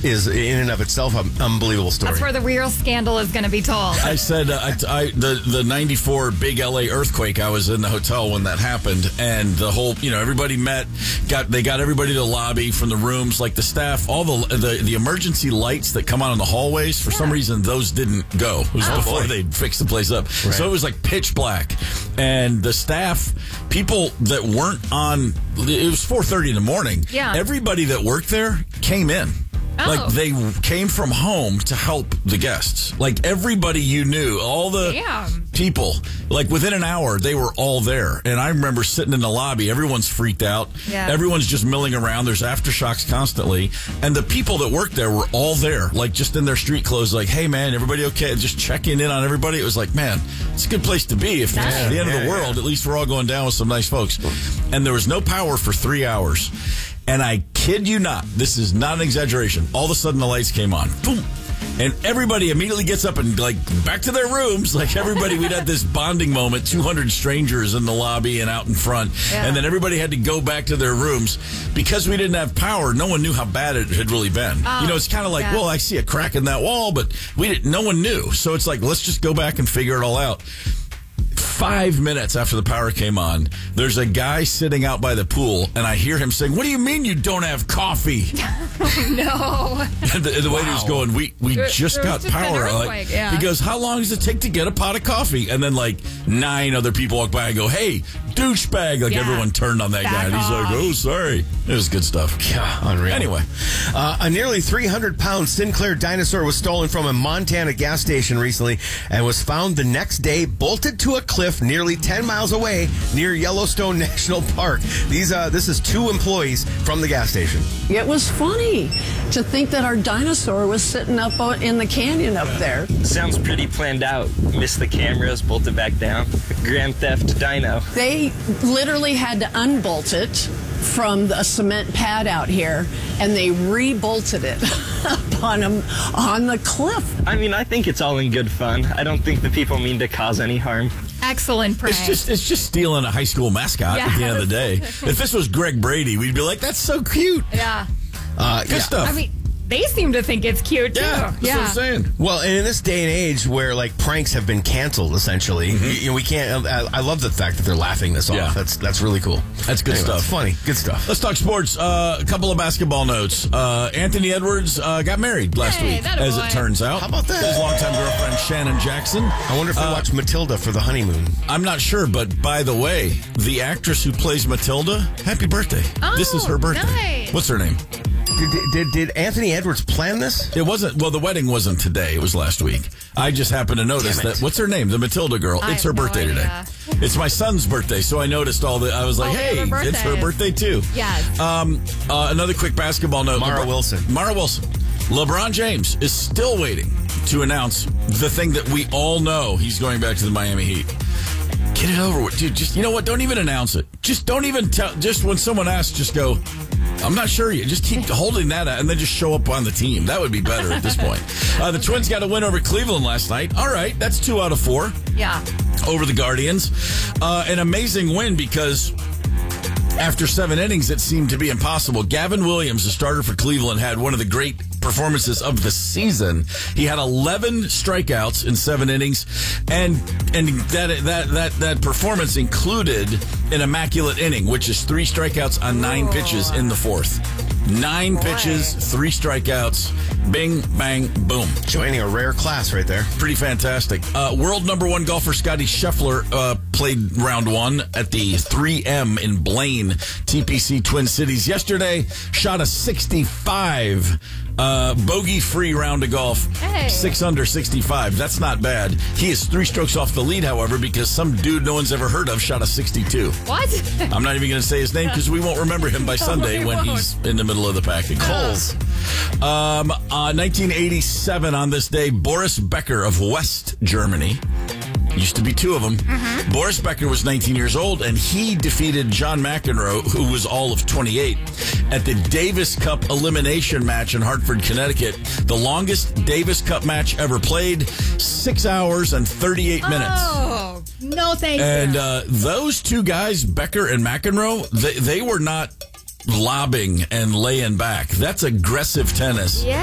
is in and of itself an unbelievable story. That's where the real scandal is going to be told. I said the 94 big LA earthquake, I was in the hotel when that happened, and the whole, everybody met, they got everybody to the lobby from the rooms, like the staff, all the emergency lights that come on in the hallways, for some reason those didn't go. It was before they'd fixed the place up. Right. So it was like pitch black, and the staff, people that weren't on, it was 4:30 in the morning. Yeah. Everybody that worked there came in. Oh. Like, they came from home to help the guests. Like, everybody you knew, all the people, like, within an hour, they were all there. And I remember sitting in the lobby. Everyone's freaked out. Yeah. Everyone's just milling around. There's aftershocks constantly. And the people that worked there were all there, like, just in their street clothes, like, hey, man, everybody okay? Just checking in on everybody. It was like, man, it's a good place to be. If it's the end of the world, at least we're all going down with some nice folks. And there was no power for 3 hours. And I kid you not, this is not an exaggeration. All of a sudden, the lights came on. Boom. And everybody immediately gets up and, like, back to their rooms. Like, everybody, we'd had this bonding moment, 200 strangers in the lobby and out in front. Yeah. And then everybody had to go back to their rooms. Because we didn't have power, no one knew how bad it had really been. It's kind of like, well, I see a crack in that wall, but no one knew. So it's like, let's just go back and figure it all out. 5 minutes after the power came on, there's a guy sitting out by the pool, and I hear him saying, "What do you mean you don't have coffee?" Oh, no. And the waiter's going, we just got power. He goes, "How long does it take to get a pot of coffee?" And then, like, 9 other people walk by and go, "Hey, douchebag." Like, everyone turned on that guy. And he's like, "Oh, sorry." It was good stuff. Yeah, unreal. Anyway. A nearly 300-pound Sinclair dinosaur was stolen from a Montana gas station recently and was found the next day bolted to a cliff nearly 10 miles away near Yellowstone National Park. This is 2 employees from the gas station. It was funny to think that our dinosaur was sitting up in the canyon up there. Sounds pretty planned out. Missed the cameras, bolted back down. Grand Theft Dino. They literally had to unbolt it from a cement pad out here, and they rebolted it on the cliff. I mean, I think it's all in good fun. I don't think the people mean to cause any harm. Excellent prank. It's just stealing a high school mascot at the end of the day. If this was Greg Brady, we'd be like, that's so cute. Yeah. Good stuff. I mean, they seem to think it's cute, too. Yeah, that's what I'm saying. Well, and in this day and age where, like, pranks have been canceled, essentially, we can't. I love the fact that they're laughing this off. That's really cool. That's good stuff. It's funny. Good stuff. Let's talk sports. A couple of basketball notes. Anthony Edwards got married last week, as it turns out. How about that? His longtime girlfriend, Shannon Jackson. I wonder if they watched Matilda for the honeymoon. I'm not sure, but by the way, the actress who plays Matilda, happy birthday. Oh, this is her birthday. Nice. What's her name? Did Anthony Edwards plan this? It wasn't. Well, the wedding wasn't today. It was last week. I just happened to notice that. What's her name? The Matilda girl. It's her birthday today. It's my son's birthday, so I noticed all the. I was like, hey, it's her birthday too. Yes. Another quick basketball note. Mara Wilson. LeBron James is still waiting to announce the thing that we all know he's going back to the Miami Heat. Get it over with, dude. Just, you know what? Don't even announce it. Just don't even tell. Just when someone asks, just go, I'm not sure yet. Just keep holding that out and then just show up on the team. That would be better at this point. The Twins got a win over Cleveland last night. All right, that's 2 out of 4. Yeah. Over the Guardians. An amazing win because after 7 innings, it seemed to be impossible. Gavin Williams, the starter for Cleveland, had one of the great performances of the season. He had 11 strikeouts in 7 innings, and that performance included an immaculate inning, which is 3 strikeouts on 9 pitches in the 4th. 9 pitches, 3 strikeouts, bing, bang, boom. Joining a rare class right there. Pretty fantastic. World number 1 golfer Scottie Scheffler played round 1 at the 3M in Blaine, TPC Twin Cities yesterday. Shot a 65. Bogey-free round of golf. Hey. 6 under 65. That's not bad. He is 3 strokes off the lead, however, because some dude no one's ever heard of shot a 62. What? I'm not even going to say his name because we won't remember him by Sunday when he's in the middle of the pack again. Coles. 1987 on this day, Boris Becker of West Germany. Used to be 2 of them. Mm-hmm. Boris Becker was 19 years old, and he defeated John McEnroe, who was all of 28, at the Davis Cup elimination match in Hartford, Connecticut. The longest Davis Cup match ever played, 6 hours and 38 minutes. Oh, no thank you. And those 2 guys, Becker and McEnroe, they were not lobbing and laying back. That's aggressive tennis. Yeah.